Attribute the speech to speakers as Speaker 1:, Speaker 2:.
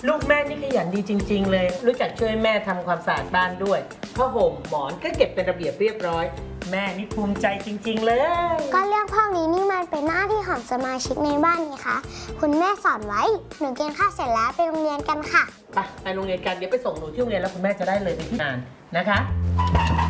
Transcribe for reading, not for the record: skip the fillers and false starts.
Speaker 1: ลูกแม่นี่ขยันดีจริงๆเลยรู้จักช่วยแม่ทำความสะอาดบ้านด้วยผ้าห่มหมอนก็เก็บเป็นระเบียบเรียบร้อยแม่นี่ภูมิใจจริงๆเลย
Speaker 2: ก็เรื่องพวกนี้นี่มันเป็นหน้าที่ของสมาชิกในบ้านนี่คะคุณแม่สอนไว้หนูกินข้าวเสร็จแล้วไปโรงเรียนกันค่ะ
Speaker 1: ไปโรงเรียนกันเดี๋ยวไปส่งหนูที่โรงเรียนแล้วคุณแม่จะได้เลยไปที่งานนะคะ